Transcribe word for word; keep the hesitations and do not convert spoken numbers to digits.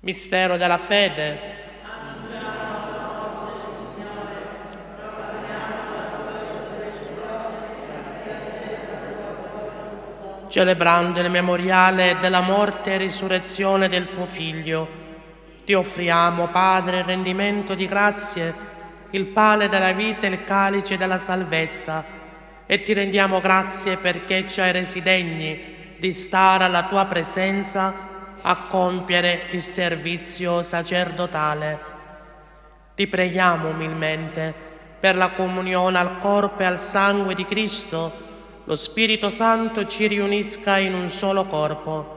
Mistero della fede. Celebrando il memoriale della morte e risurrezione del tuo Figlio, ti offriamo, Padre, il rendimento di grazie, il pane della vita e il calice della salvezza, e ti rendiamo grazie perché ci hai resi degni di stare alla tua presenza a compiere il servizio sacerdotale. Ti preghiamo umilmente per la comunione al corpo e al sangue di Cristo. Lo Spirito Santo ci riunisca in un solo corpo.